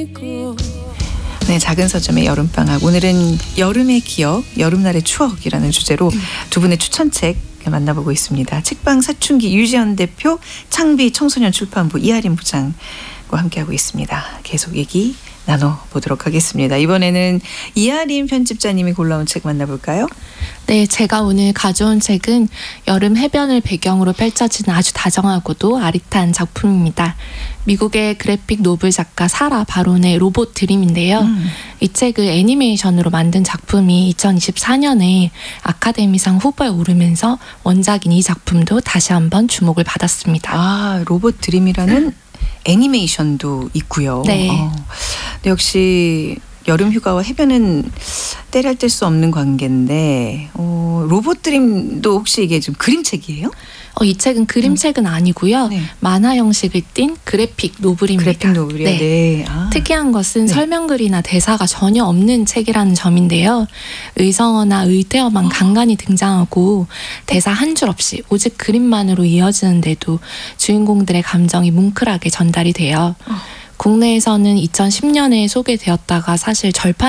네, 작은 서점의 여름방학. 오늘은 여름의 기억, 여름날의 추억이라는 주제로 두 분의 추천책 만나보고 있습니다. 책방 사춘기 유지연 대표, 창비 청소년 출판부 이하림 부장과 함께하고 있습니다. 계속 얘기 나눠보도록 하겠습니다. 이번에는 이하림 편집자님이 골라온 책 만나볼까요? 네, 제가 오늘 가져온 책은 여름 해변을 배경으로 펼쳐지는 아주 다정하고도 아릿한 작품입니다. 미국의 그래픽 노블 작가 사라 바론의 로봇 드림인데요. 이 책을 애니메이션으로 만든 작품이 2024년에 아카데미상 후보에 오르면서 원작인 이 작품도 다시 한번 주목을 받았습니다. 아, 로봇 드림이라는 애니메이션도 있고요. 네. 근데 역시 여름 휴가와 해변은 때려 뗄 수 없는 관계인데 로봇 드림도 혹시 이게 좀 그림책이에요? 이 책은 그림책은 아니고요. 네. 만화 형식을 띤 그래픽 노블입니다. 그래픽 노블이요? 네. 네. 아. 특이한 것은 네. 설명글이나 대사가 전혀 없는 책이라는 점인데요. 의성어나 의태어만 간간히 등장하고 대사 한 줄 없이 오직 그림만으로 이어지는데도 주인공들의 감정이 뭉클하게 전달이 돼요. 국내에서는 2010년에 소개되었다가 사실 절판